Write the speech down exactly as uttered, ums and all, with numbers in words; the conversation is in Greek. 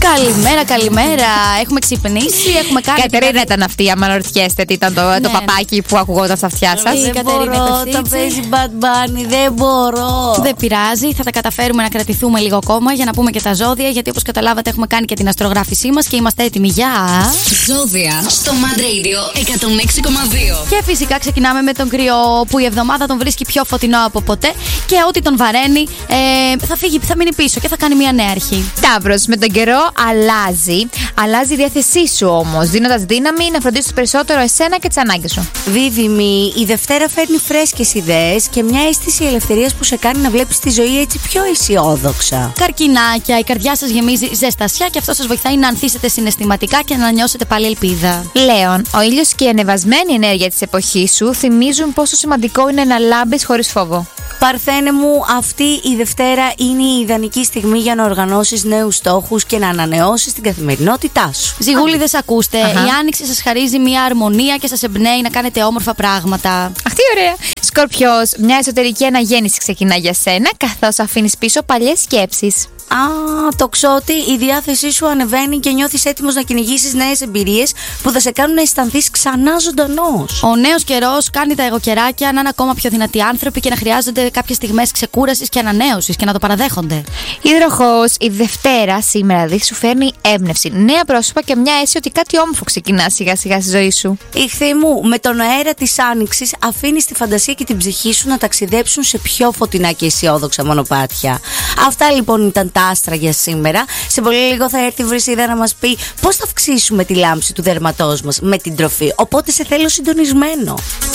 Καλημέρα, καλημέρα. Έχουμε ξυπνήσει, έχουμε κάνει. Κατερίνα ήταν αυτή, άμα ρωτιέστε τι ήταν το, ναι, το παπάκι ναι. που ακουγόταν στα αυτιά σας. Δεν μπορώ, τα παίζει Bad Bunny, δεν μπορώ. Δεν πειράζει, θα τα καταφέρουμε να κρατηθούμε λίγο ακόμα για να πούμε και τα ζώδια. Γιατί όπως καταλάβατε, έχουμε κάνει και την αστρογράφησή μας και είμαστε έτοιμοι για. Ζώδια στο Mad Radio εκατόν έξι κόμμα δύο. Και φυσικά ξεκινάμε με τον κρυό, που η εβδομάδα τον βρίσκει πιο φωτεινό από ποτέ και ό,τι τον βαραίνει ε, θα φύγει, θα μείνει πίσω και θα κάνει μια νέα αρχή. Ταύρος, με τον καιρό αλλάζει. Αλλάζει η διάθεσή σου όμως, δίνοντας δύναμη να φροντίσεις περισσότερο εσένα και τις ανάγκες σου. Δίδυμη, η Δευτέρα φέρνει φρέσκες ιδέες και μια αίσθηση ελευθερίας που σε κάνει να βλέπεις τη ζωή έτσι πιο αισιόδοξα. Καρκινάκια, η καρδιά σας γεμίζει ζεστασιά και αυτό σας βοηθάει να ανθίσετε συναισθηματικά και να νιώσετε πάλι ελπίδα. Λέων, ο ήλιος και η ανεβασμένη ενέργεια της εποχής σου θυμίζουν πόσο σημαντικό είναι να λάμπεις χωρίς φόβο. Παρθένε μου, αυτή η Δευτέρα είναι η ιδανική στιγμή για να οργανώσεις νέους στόχους και να ανανεώσεις την καθημερινότητά σου. Ζυγούλιδες, ακούστε. Αχα. Η άνοιξη σας χαρίζει μια αρμονία και σας εμπνέει να κάνετε όμορφα πράγματα. Αχ, τι ωραία. Σκορπιός, μια εσωτερική αναγέννηση ξεκινά για σένα, καθώς αφήνεις πίσω παλιές σκέψεις. Α, τοξότη, η διάθεσή σου ανεβαίνει και νιώθεις έτοιμος να κυνηγήσεις νέες εμπειρίες που θα σε κάνουν να αισθανθείς ξανά ζωντανός. Ο νέος καιρός κάνει τα εγωκεράκια να είναι ακόμα πιο δυνατοί άνθρωποι και να χρειάζονται κάποιες στιγμές ξεκούρασης και ανανέωσης και να το παραδέχονται. Υδροχόος, η Δευτέρα σήμερα δηλαδή σου φέρνει έμπνευση, νέα πρόσωπα και μια αίσθηση ότι κάτι όμορφο ξεκινά σιγά σιγά στη ζωή σου. Ιχθύ μου, με τον αέρα της άνοιξης αφήνεις τη φαντασία και την ψυχή σου να ταξιδέψουν σε πιο φωτεινά και αισιόδοξα μονοπάτια. Αυτά λοιπόν ήταν τα άστρα για σήμερα. Σε πολύ λίγο θα έρθει η Βρυσίδα να μας πει πώς θα αυξήσουμε τη λάμψη του δέρματός μας με την τροφή. Οπότε σε θέλω συντονισμένο.